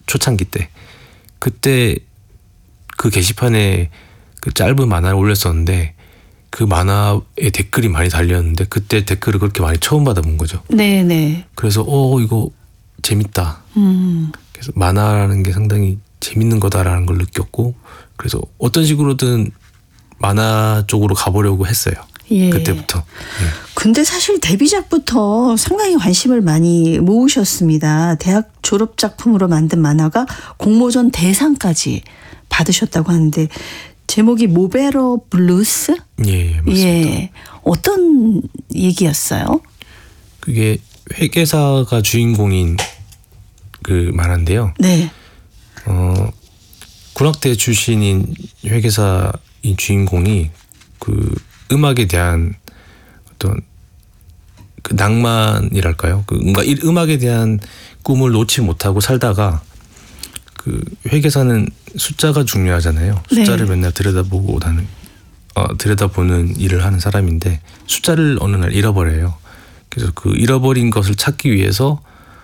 초창기 때. 그때 그 게시판에 그 짧은 만화를 올렸었는데 그 만화에 댓글이 많이 달렸는데 그때 댓글을 그렇게 많이 처음 받아본 거죠. 네네. 그래서 이거 재밌다. 그래서 만화라는 게 상당히 재밌는 거다라는 걸 느꼈고 그래서 어떤 식으로든 만화 쪽으로 가보려고 했어요. 예. 그때부터. 예. 근데 사실 데뷔작부터 상당히 관심을 많이 모으셨습니다. 대학 졸업 작품으로 만든 만화가 공모전 대상까지 받으셨다고 하는데 제목이 모베러 블루스? 예, 맞습니다. 예. 어떤 얘기였어요? 그게 회계사가 주인공인 그 만화인데요. 네. 군악대 출신인 회계사인 주인공이 그 음악에 대한 어떤 그 낭만이랄까요? 그 뭔가 음악에 대한 꿈을 놓지 못하고 살다가 그 회계사는 숫자가 중요하잖아요. 숫자를 네. 맨날 들여다보는 일을 하는 사람인데 숫자를 어느 날 잃어버려요. 그래서 그 잃어버린 것을 찾기 위해서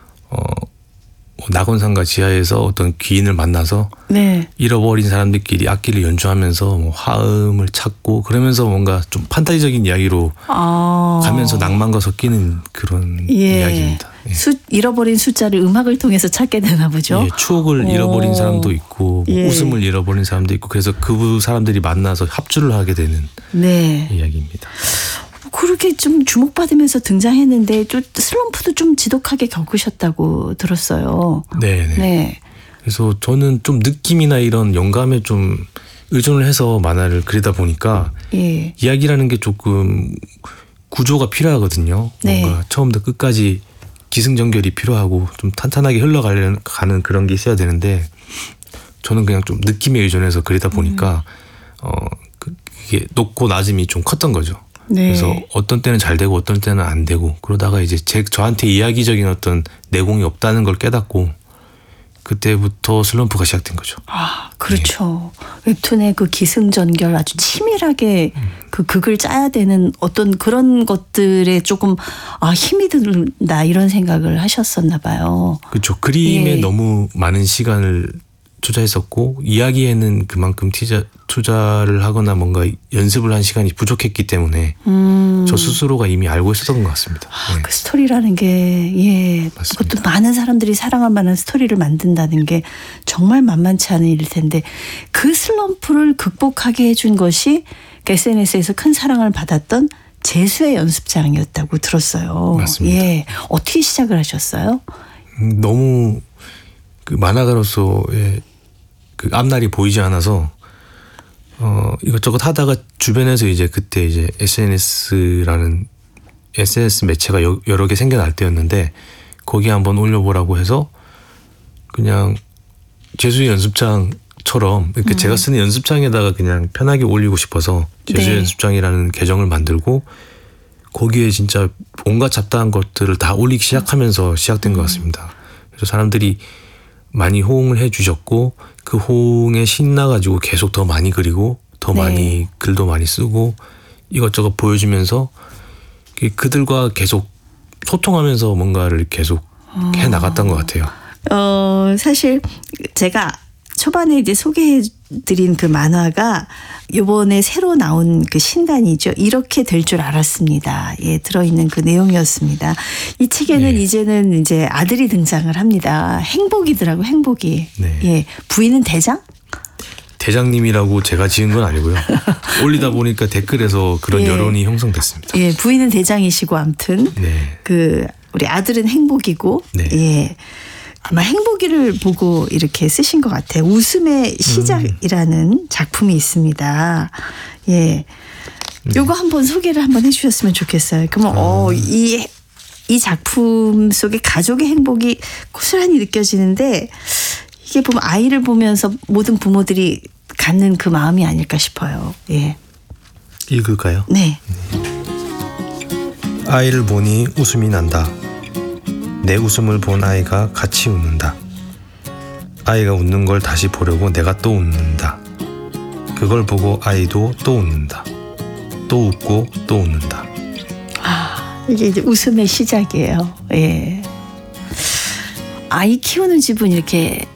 낙원상가 지하에서 어떤 귀인을 만나서 네. 잃어버린 사람들끼리 악기를 연주하면서 뭐 화음을 찾고 그러면서 뭔가 좀 판타지적인 이야기로 가면서 낭만과 섞이는 그런 이야기입니다. 예. 잃어버린 숫자를 음악을 통해서 찾게 되나 보죠. 예, 추억을 잃어버린 사람도 있고 예. 웃음을 잃어버린 사람도 있고 그래서 그 사람들이 만나서 합주를 하게 되는 네. 이야기입니다. 그렇게 좀 주목받으면서 등장했는데 좀 슬럼프도 좀 지독하게 겪으셨다고 들었어요. 네네. 네. 그래서 저는 좀 느낌이나 이런 영감에 좀 의존을 해서 만화를 그리다 보니까 예. 이야기라는 게 조금 구조가 필요하거든요. 네. 뭔가 처음부터 끝까지 기승전결이 필요하고 좀 탄탄하게 흘러가는 그런 게 있어야 되는데 저는 그냥 좀 느낌에 의존해서 그리다 보니까 그게 높고 낮음이 좀 컸던 거죠. 네. 그래서 어떤 때는 잘 되고 어떤 때는 안 되고 그러다가 이제 저한테 이야기적인 어떤 내공이 없다는 걸 깨닫고 그때부터 슬럼프가 시작된 거죠. 아, 그렇죠. 웹툰의 그 기승전결 아주 치밀하게 그 극을 짜야 되는 어떤 그런 것들에 조금 힘이 든다 이런 생각을 하셨었나 봐요. 그렇죠. 그림에 예. 너무 많은 시간을 투자했었고 이야기에는 그만큼 투자를 하거나 뭔가 연습을 한 시간이 부족했기 때문에 저 스스로가 이미 알고 있었던 것 같습니다. 네. 그 스토리라는 게 맞습니다. 그것도 많은 사람들이 사랑할 만한 스토리를 만든다는 게 정말 만만치 않은 일일 텐데 그 슬럼프를 극복하게 해준 것이 SNS에서 큰 사랑을 받았던 재수의 연습장이었다고 들었어요. 맞습니다. 예, 어떻게 시작을 하셨어요? 너무 그 만화가로서의 그 앞날이 보이지 않아서 이것저것 하다가 주변에서 이제 그때 이제 SNS라는 SNS 매체가 여러 개 생겨날 때였는데 거기에 한번 올려보라고 해서 그냥 재수의 연습장처럼 이렇게 제가 쓰는 연습장에다가 그냥 편하게 올리고 싶어서 재수의 네. 연습장이라는 계정을 만들고 거기에 진짜 온갖 잡다한 것들을 다 올리기 시작하면서 시작된 것 같습니다. 그래서 사람들이 많이 호응을 해주셨고 그 호응에 신나가지고 계속 더 많이 그리고 더 네. 많이 글도 많이 쓰고 이것저것 보여주면서 그들과 계속 소통하면서 뭔가를 계속 해 나갔던 것 같아요. 사실 제가 초반에 이제 소개해드린 그 만화가 이번에 새로 나온 그 신간이죠. 이렇게 될 줄 알았습니다. 예, 들어있는 그 내용이었습니다. 이 책에는 네. 이제는 이제 아들이 등장을 합니다. 행복이더라고, 행복이. 네. 예, 부인은 대장? 대장님이라고 제가 지은 건 아니고요. 올리다 보니까 댓글에서 그런 예. 여론이 형성됐습니다. 예, 부인은 대장이시고 아무튼 네. 그 우리 아들은 행복이고 네. 예. 아마 행복이를 보고 이렇게 쓰신 것 같아요. 웃음의 시작이라는 작품이 있습니다. 예. 요거 한번 소개를 한번 해주셨으면 좋겠어요. 그러면 이 작품 속에 가족의 행복이 고스란히 느껴지는데 이게 보면 아이를 보면서 모든 부모들이 갖는 그 마음이 아닐까 싶어요. 예. 읽을까요? 네. 아이를 보니 웃음이 난다. 내 웃음을 본 아이가 같이 웃는다. 아이가 웃는 걸 다시 보려고 내가 또 웃는다. 그걸 보고 아이도 또 웃는다. 또 웃고 또 웃는다. 이게 이제 웃음의 시작이에요. 예. 아이 키우는 집은 이렇게